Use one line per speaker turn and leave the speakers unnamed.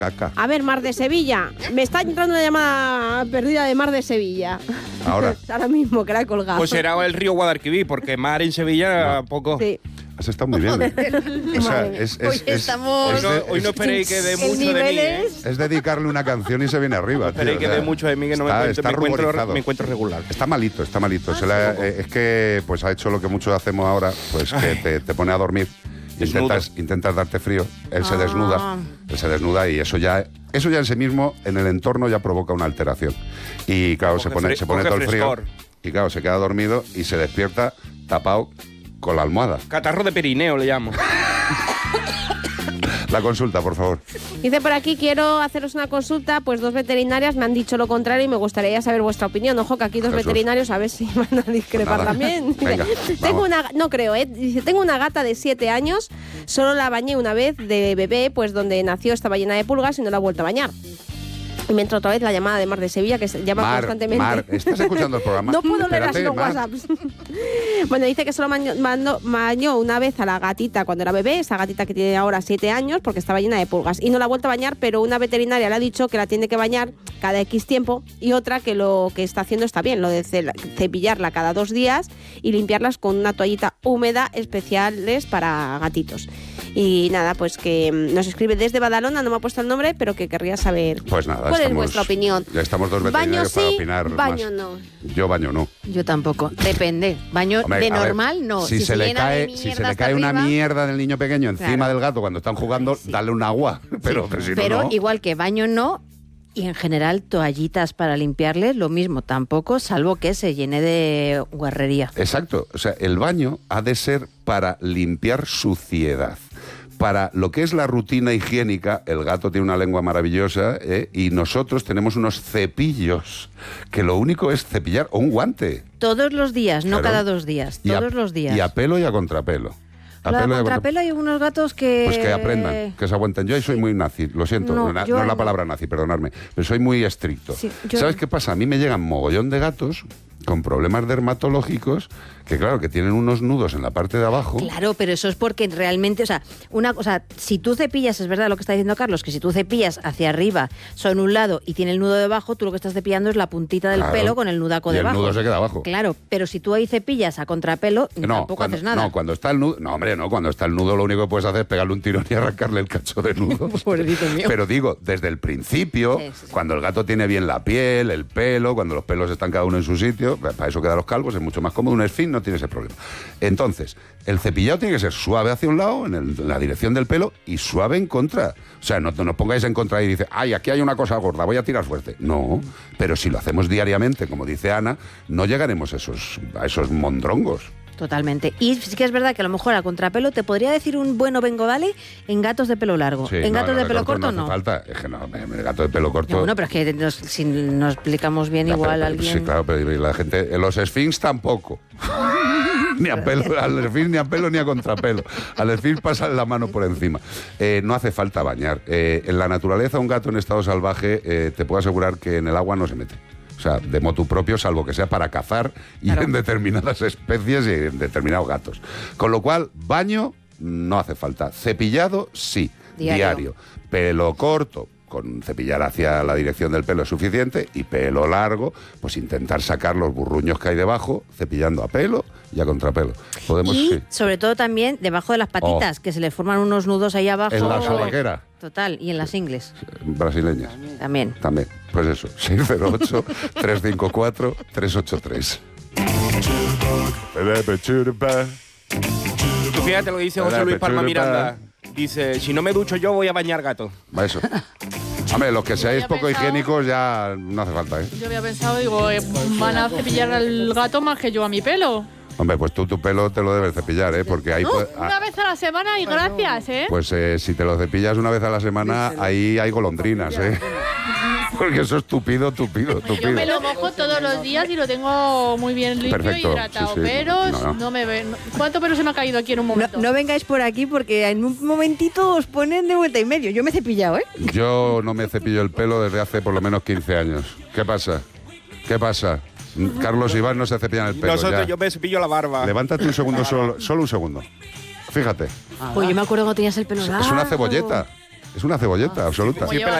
Caca.
A ver, Mar de Sevilla. Me está entrando una llamada perdida de Mar de Sevilla.
Ahora.
Ahora mismo, que la he colgado.
Pues será el río Guadalquivir, porque mar en Sevilla poco.
Sí.
Has estado muy bien. O sea,
Hoy no esperéis que dé mucho de mí, ¿eh?
Es dedicarle una canción y se viene arriba.
Esperéis que dé mucho de mí, que no me encuentro regular.
Está malito. Es que pues ha hecho lo que muchos hacemos ahora, pues que te pone a dormir. Intentas darte frío, él se desnuda y eso ya en sí mismo, en el entorno, ya provoca una alteración. Y claro, se pone todo el frío. Y claro, se queda dormido y se despierta tapado con la almohada.
Catarro de perineo le llamo.
La consulta, por favor.
Dice por aquí, quiero haceros una consulta, pues 2 veterinarias me han dicho lo contrario y me gustaría saber vuestra opinión. Ojo, que aquí 2 veterinarios, a ver si van a discrepar también.
Venga,
dice, tengo una gata de 7 años, solo la bañé una vez de bebé, pues donde nació estaba llena de pulgas y no la he vuelto a bañar. Y me entra otra vez la llamada de Mar de Sevilla, que se llama constantemente.
Mar, ¿estás escuchando el programa?
No puedo leer así los WhatsApps. Bueno, dice que solo bañó una vez a la gatita cuando era bebé, esa gatita que tiene ahora 7 años, porque estaba llena de pulgas. Y no la ha vuelto a bañar, pero una veterinaria le ha dicho que la tiene que bañar cada X tiempo, y otra que lo que está haciendo está bien, lo de cepillarla cada 2 días y limpiarlas con una toallita húmeda especiales para gatitos. Y nada, pues que nos escribe desde Badalona, no me ha puesto el nombre, pero que querría saber
pues nada,
cuál es vuestra opinión.
Ya estamos 2 veterinarios para opinar.
Baño
más.
no.
Yo baño no.
Yo tampoco. Depende. Baño de normal no.
Si se le cae una mierda del niño pequeño encima del gato cuando están jugando, dale un agua. Pero
igual que baño no. Y en general, toallitas para limpiarle, lo mismo, tampoco, salvo que se llene de guarrería.
Exacto. O sea, el baño ha de ser para limpiar suciedad. Para lo que es la rutina higiénica, el gato tiene una lengua maravillosa, y nosotros tenemos unos cepillos, que lo único es cepillar, o un guante.
Todos los días, no
claro.
cada 2 días, todos los días.
Y a pelo y a contrapelo.
A contrapelo hay unos gatos que...
Pues que aprendan, que se aguanten. Yo ahí soy muy nazi, lo siento, no es la palabra nazi, perdonadme, pero soy muy estricto. Sí, ¿sabes qué pasa? A mí me llegan mogollón de gatos con problemas dermatológicos que claro, que tienen unos nudos en la parte de abajo.
Claro, pero eso es porque realmente, una cosa, si tú cepillas, es verdad lo que está diciendo Carlos, que si tú cepillas hacia arriba, son un lado y tiene el nudo debajo, tú lo que estás cepillando es la puntita del pelo con el nudaco debajo.
El nudo se queda abajo.
Claro, pero si tú ahí cepillas a contrapelo, tampoco haces nada.
No, cuando está el nudo, cuando está el nudo lo único que puedes hacer es pegarle un tirón y arrancarle el cacho de nudo.
Pobrecito mío.
Pero digo, desde el principio, cuando el gato tiene bien la piel, el pelo, cuando los pelos están cada uno en su sitio, para eso quedan los calvos, es mucho más cómodo, un esfínter no tiene ese problema. Entonces, el cepillado tiene que ser suave hacia un lado, en la dirección del pelo, y suave en contra. O sea, no nos pongáis en contra y dice, ay, aquí hay una cosa gorda, voy a tirar fuerte. No, pero si lo hacemos diariamente, como dice Ana, no llegaremos a esos mondrongos.
Totalmente. Y sí que es verdad que a lo mejor a contrapelo te podría decir un bueno vengo vale en gatos de pelo largo. Sí, en gatos de pelo corto no.
No hace falta. Es que no, el gato de pelo corto...
Bueno, pero es que si nos explicamos bien igual alguien...
Sí, claro, pero la gente... Los Sphinx tampoco. Ni a pelo, al Sphinx ni a pelo ni a contrapelo. Al Sphinx pasa la mano por encima. No hace falta bañar. En la naturaleza un gato en estado salvaje te puedo asegurar que en el agua no se mete. O sea, de motu propio, salvo que sea para cazar y en determinadas especies y en determinados gatos. Con lo cual, baño no hace falta. Cepillado, sí, diario. Pelo corto, con cepillar hacia la dirección del pelo es suficiente, y pelo largo, pues intentar sacar los burruños que hay debajo, cepillando a pelo y a contrapelo.
Sobre todo también debajo de las patitas, que se le forman unos nudos ahí abajo.
En la sobaquera.
Total, y en las ingles.
Brasileñas.
También.
Pues eso, 608-354-383.
Tú fíjate lo que dice José Luis Palma Miranda. Dice, si no me ducho yo voy a bañar gato.
Va eso. Hombre, los que seáis poco higiénicos ya no hace falta, ¿eh?
Yo había pensado, van a cepillar al gato más que yo a mi pelo.
Hombre, pues tú tu pelo te lo debes cepillar, ¿eh? Porque ahí
una vez a la semana y gracias, ¿eh?
Pues si te lo cepillas una vez a la semana, ahí hay golondrinas, ¿eh? Porque eso es tupido.
Yo me lo mojo todos los días y lo tengo muy bien limpio y hidratado. Sí. Pero no me ven. ¿Cuánto pelo se me ha caído aquí en un momento?
No vengáis por aquí porque en un momentito os ponen de vuelta y medio. Yo me he cepillado, ¿eh?
Yo no me cepillo el pelo desde hace por lo menos 15 años. ¿Qué pasa? Carlos Iván no se cepillan el pelo.
Yo me cepillo la barba.
Levántate un segundo, solo un segundo. Fíjate.
Pues yo me acuerdo cuando tenías el pelo largo.
Es una cebolleta. Es una cebolleta absoluta.
Siempre